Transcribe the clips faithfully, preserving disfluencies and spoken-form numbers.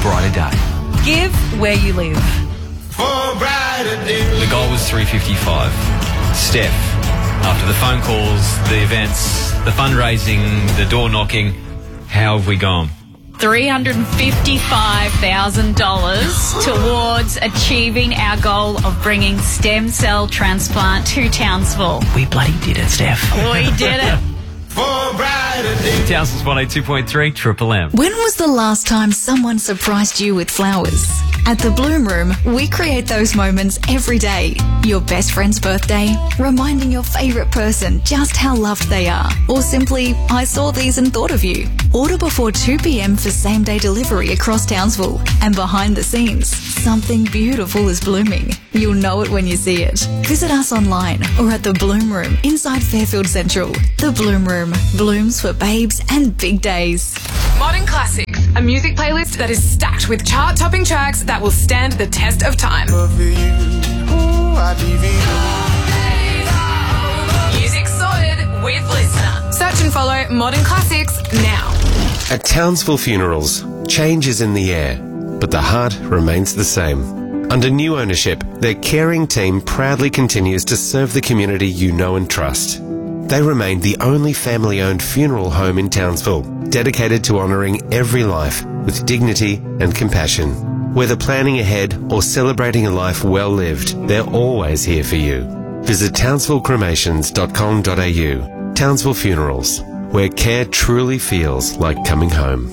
brighter day. Give where you live. For a brighter day. The goal was three fifty-five. Steph, after the phone calls, the events, the fundraising, the door knocking, how have we gone? three hundred fifty-five thousand dollars towards achieving our goal of bringing stem cell transplant to Townsville. We bloody did it, Steph. We did it. For a brighter day. Townsville's one oh two point three Triple M. When was the last time someone surprised you with flowers? At the Bloom Room, we create those moments every day. Your best friend's birthday, reminding your favourite person just how loved they are, or simply, I saw these and thought of you. Order before two p.m. for same-day delivery across Townsville. And behind the scenes, something beautiful is blooming. You'll know it when you see it. Visit us online or at the Bloom Room inside Fairfield Central. The Bloom Room, blooms for babes and big days. Modern Classics, a music playlist that is stacked with chart-topping tracks that will stand the test of time. Music sorted with Listener. Search and follow Modern Classics now. At Townsville Funerals, change is in the air, but the heart remains the same. Under new ownership, their caring team proudly continues to serve the community you know and trust. They remain the only family-owned funeral home in Townsville, dedicated to honouring every life with dignity and compassion. Whether planning ahead or celebrating a life well lived, they're always here for you. Visit townsville cremations dot com dot a u. Townsville Funerals, where care truly feels like coming home.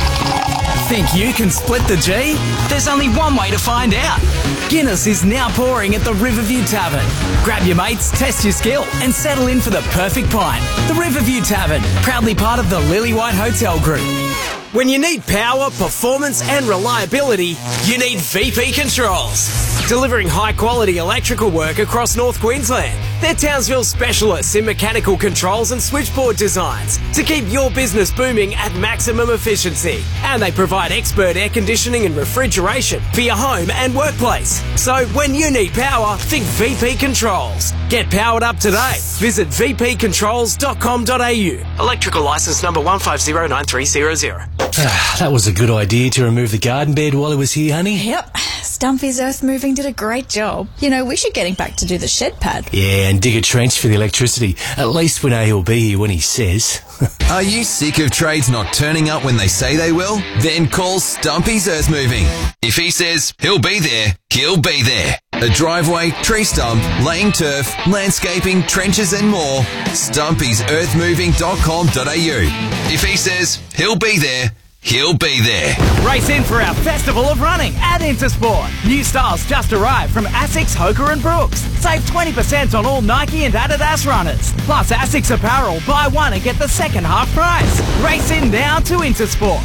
Think you can split the G? There's only one way to find out. Guinness is now pouring at the Riverview Tavern. Grab your mates, test your skill, and settle in for the perfect pint. The Riverview Tavern, proudly part of the Lillywhite Hotel Group. When you need power, performance, and reliability, you need V P Controls. Delivering high-quality electrical work across North Queensland. They're Townsville specialists in mechanical controls and switchboard designs to keep your business booming at maximum efficiency. And they provide expert air conditioning and refrigeration for your home and workplace. So when you need power, think V P Controls. Get powered up today. Visit v p controls dot com dot a u. Electrical licence number one five zero nine three zero zero. That was a good idea to remove the garden bed while he was here, honey. Yep. Stumpy's Earth Moving did a great job. You know, we should get him back to do the shed pad. Yeah, and dig a trench for the electricity. At least we know he'll be here when he says. Are you sick of trades not turning up when they say they will? Then call Stumpy's Earth Moving. If he says he'll be there, he'll be there. A driveway, tree stump, laying turf, landscaping, trenches and more. stumpys earth moving dot com dot a u. If he says he'll be there, he'll be there. Race in for our Festival of Running at Intersport. New styles just arrived from Asics, Hoka and Brooks. Save twenty percent on all Nike and Adidas runners. Plus Asics apparel, buy one and get the second half price. Race in now to Intersport.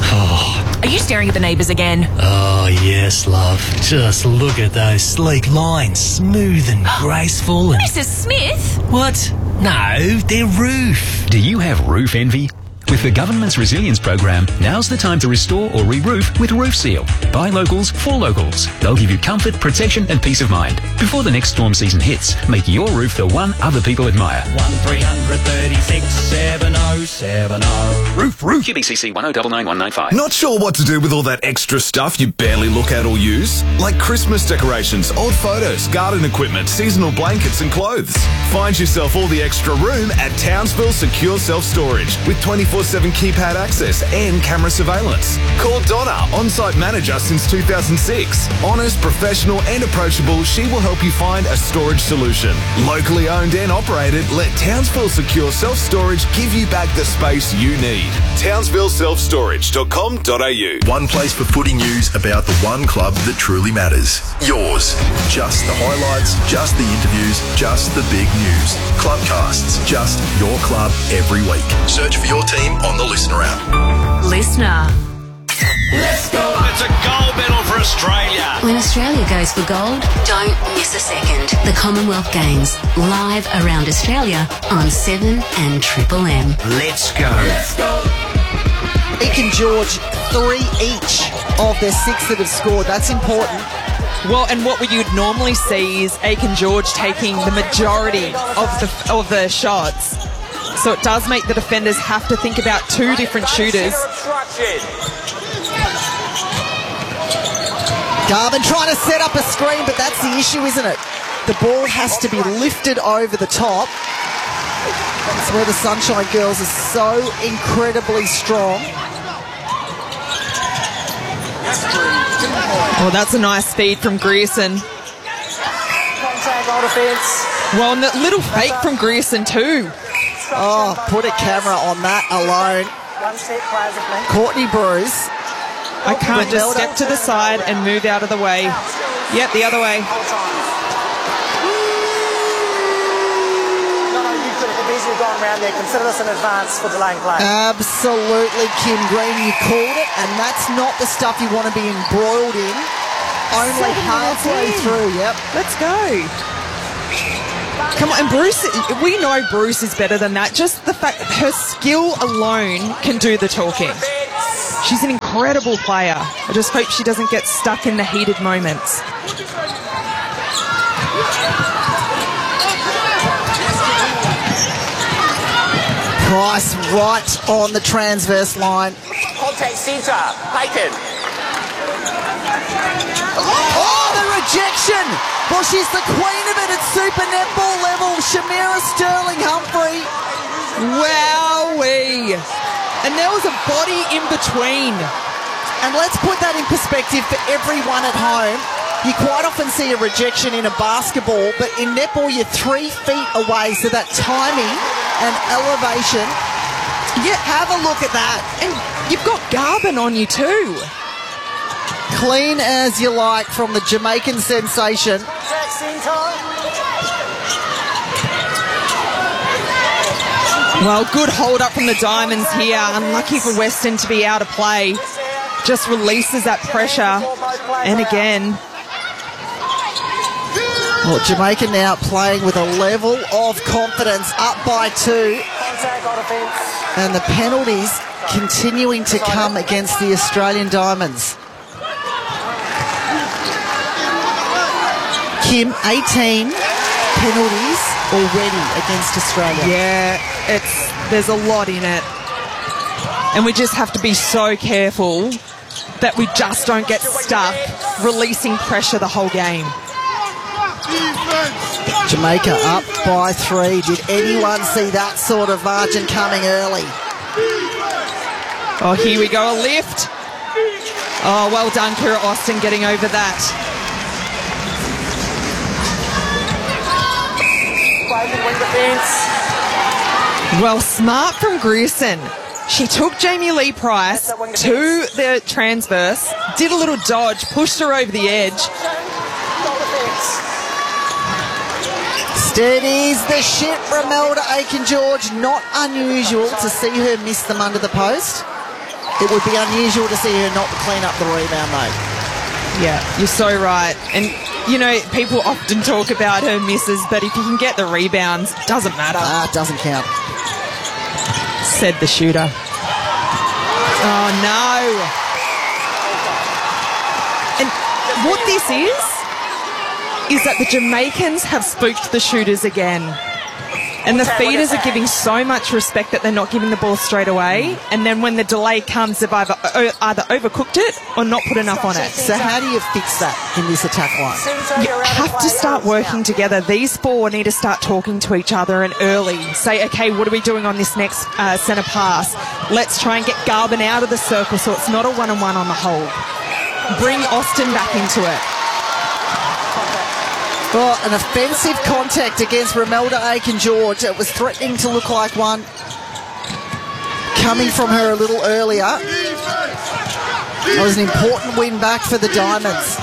Oh. Are you staring at the neighbours again? Oh, yes, love. Just look at those sleek lines, smooth and graceful. And... Missus Smith? What? No, they're roof. Do you have roof envy? With the government's resilience program, now's the time to restore or re-roof with Roof Seal. By locals, for locals. They'll give you comfort, protection and peace of mind. Before the next storm season hits, make your roof the one other people admire. one three three six seven oh seven oh. Roof, roof. Q B C C one oh nine nine one nine five. Not sure what to do with all that extra stuff you barely look at or use? Like Christmas decorations, old photos, garden equipment, seasonal blankets and clothes. Find yourself all the extra room at Townsville Secure Self-Storage with twenty-four seven keypad access and camera surveillance. Call Donna, on-site manager since two thousand six. Honest, professional and approachable, she will help you find a storage solution. Locally owned and operated, let Townsville Secure Self-Storage give you back the space you need. townsville self storage dot com dot a u. One place for footy news about the one club that truly matters. Yours. Just the highlights, just the interviews, just the big news. Clubcasts, just your club every week. Search for your team on the Listener app. Listener. Let's go! It's a gold medal for Australia. When Australia goes for gold, don't miss a second. The Commonwealth Games, live around Australia on seven and Triple M. Let's go. Let's go! Aiken George, three each of their six that have scored. That's important. Well, and what you'd normally see is Aiken George taking the majority of the of the shots. So it does make the defenders have to think about two different shooters. Garvin trying to set up a screen, but that's the issue, isn't it? The ball has to be lifted over the top. That's where the Sunshine Girls are so incredibly strong. Oh, that's a nice speed from Grierson. Well, and the little fake from Grierson too. Oh, put a camera on that alone. Courtney Bruce. I can't just step to the side and move out of the way. Yep, the other way. You've gone around there. Consider this an advance for delaying play. Absolutely, Kim Green, you called it, and that's not the stuff you want to be embroiled in. Only halfway through, yep. Let's go. Come on, and Bruce, we know Bruce is better than that. Just the fact that her skill alone can do the talking. She's an incredible player. I just hope she doesn't get stuck in the heated moments. Price right on the transverse line. Contact centre, Bacon. Oh, the rejection! Well, she's the queen of it at super netball level. Shamira Sterling Humphrey. Wowee! And there was a body in between. And let's put that in perspective for everyone at home. You quite often see a rejection in a basketball, but in netball you're three feet away, so that timing and elevation. Yeah, have a look at that. And you've got Garvin on you too. Clean as you like from the Jamaican sensation. Well, good hold up from the Diamonds here. Unlucky for Western to be out of play. Just releases that pressure. And again... Well, Jamaica now playing with a level of confidence, up by two. And the penalties continuing to come against the Australian Diamonds. Kim, eighteen penalties already against Australia. Yeah, it's there's a lot in it. And we just have to be so careful that we just don't get stuck releasing pressure the whole game. Jamaica up by three. Did anyone see that sort of margin coming early? Oh, here we go, a lift. Oh, well done, Kira Austin, getting over that. Well, smart from Grierson. She took Jamie Lee Price to the transverse, did a little dodge, pushed her over the edge. Steadies the ship, Romelda Aiken-George. Not unusual to see her miss them under the post. It would be unusual to see her not clean up the rebound, though. Yeah, you're so right. And, you know, people often talk about her misses, but if you can get the rebounds, it doesn't matter. Ah, it doesn't count. Said the shooter. Oh, no. And what this is, is that the Jamaicans have spooked the shooters again. And the feeders are giving so much respect that they're not giving the ball straight away. And then when the delay comes, they've either, either overcooked it or not put enough on it. So how do you fix that in this attack line? You have to start working together. These four need to start talking to each other and early. Say, okay, what are we doing on this next uh, centre pass? Let's try and get Garvin out of the circle so it's not a one-on-one on the hold. Bring Austin back into it. Oh, an offensive contact against Romelda Aiken-George. It was threatening to look like one coming from her a little earlier. It was an important win back for the Diamonds.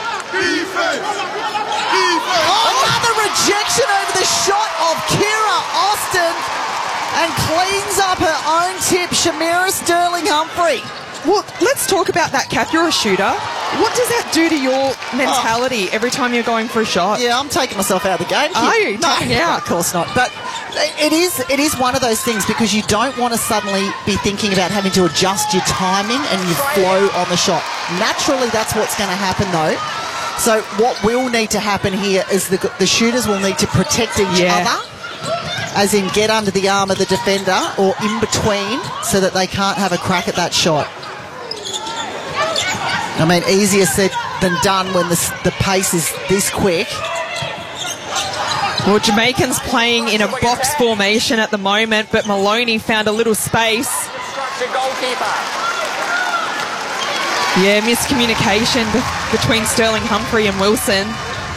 Oh, another rejection over the shot of Kira Austin, and cleans up her own tip, Shamira Sterling Humphrey. Well, let's talk about that, Kath. You're a shooter. What does that do to your mentality oh. every time you're going for a shot? Yeah, I'm taking myself out of the game. Are you? No, out. Of course not. But it is it is one of those things, because you don't want to suddenly be thinking about having to adjust your timing and your flow on the shot. Naturally, that's what's going to happen, though. So what will need to happen here is the, the shooters will need to protect each yeah. other, as in get under the arm of the defender or in between, so that they can't have a crack at that shot. I mean, easier said than done when the, the pace is this quick. Well, Jamaicans playing in a box formation at the moment, but Maloney found a little space. Yeah, miscommunication be- between Sterling Humphrey and Wilson.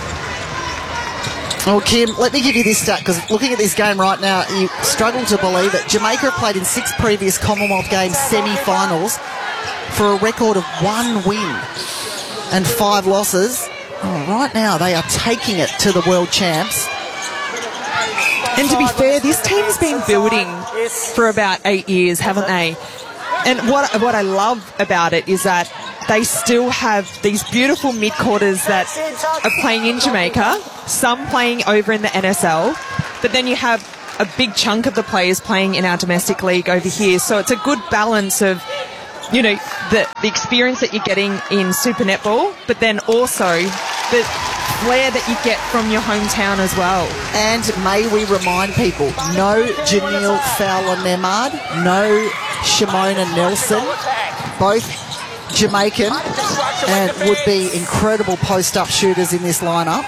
Well, Kim, let me give you this stat, because looking at this game right now, you struggle to believe it. Jamaica have played in six previous Commonwealth Games semi-finals for a record of one win and five losses. Oh, right now, they are taking it to the world champs. And to be fair, this team's been building for about eight years, haven't they? And what what I love about it is that they still have these beautiful mid-quarters that are playing in Jamaica, some playing over in the N S L, but then you have a big chunk of the players playing in our domestic league over here. So it's a good balance of, you know, the, the experience that you're getting in Super Netball, but then also the flair that you get from your hometown as well. And may we remind people, no Janelle Fowler-Nemard, no Shimona Nelson, both Jamaican, and would be incredible post-up shooters in this lineup.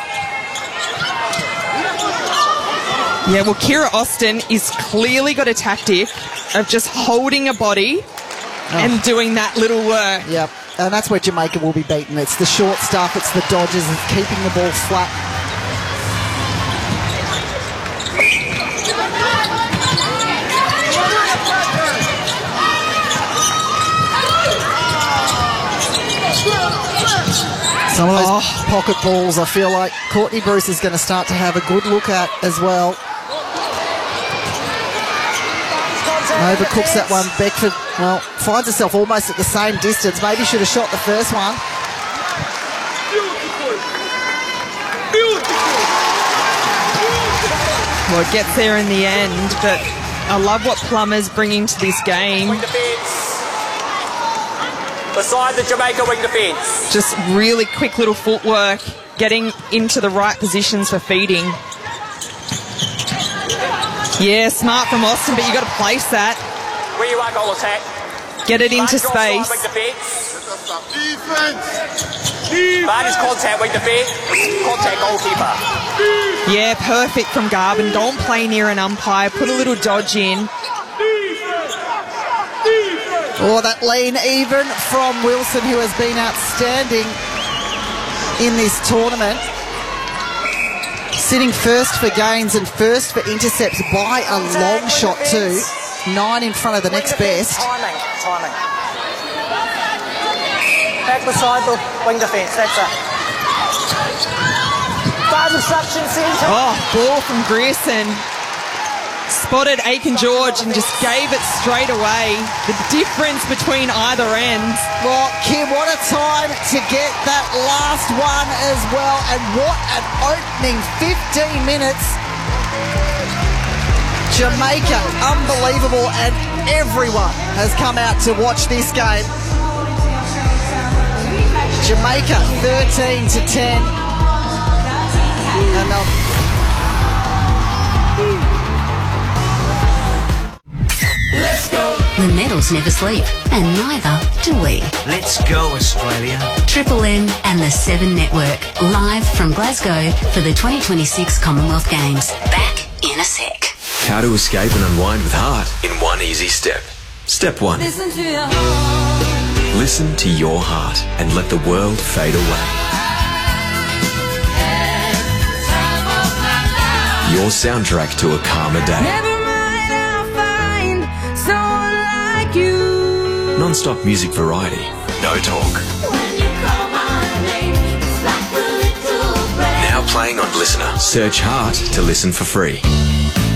Yeah, well, Kira Austin is clearly got a tactic of just holding a body oh. and doing that little work. Yep. And that's where Jamaica will be beaten. It's the short stuff, it's the dodges, it's keeping the ball flat. Some of those oh. pocket balls, I feel like Courtney Bruce is going to start to have a good look at as well. Overcooks that one. Beckford, well, finds herself almost at the same distance. Maybe should have shot the first one. Well, it gets there in the end, but I love what Plummer's bringing to this game. Wing defence. Beside the Jamaica wing defence. Just really quick little footwork, getting into the right positions for feeding. Yeah, smart from Austin, but you got to place that. Where you are, goal attack. Get it into space. Barney's contact, wing defence. Contact goalkeeper. Yeah, perfect from Garvin. Don't play near an umpire. Put a little dodge in. Oh, that lean even from Wilson, who has been outstanding in this tournament. Sitting first for gains and first for intercepts by a long shot too. Nine in front of the next best. Timing, timing. Back beside the wing defence, that's it. Far obstruction centre. Oh, ball from Grierson. Spotted Aiken George and just gave it straight away. The difference between either ends. Well, Kim, what a time to get that last one as well. And what an opening fifteen minutes. Jamaica, unbelievable. And everyone has come out to watch this game. Jamaica, thirteen to ten. And they'll... Let's go. The medals never sleep, and neither do we. Let's go, Australia. Triple M and the Seven Network, live from Glasgow for the twenty twenty-six Commonwealth Games. Back in a sec. How to escape and unwind with heart in one easy step. Step one. Listen to your heart. Listen to your heart and let the world fade away. Your soundtrack to a calmer day. Never mind, I'll find someone like you. Non-stop music variety. No talk. When you call my name, it's like a little breath. Now playing on Listener. Search Heart to listen for free.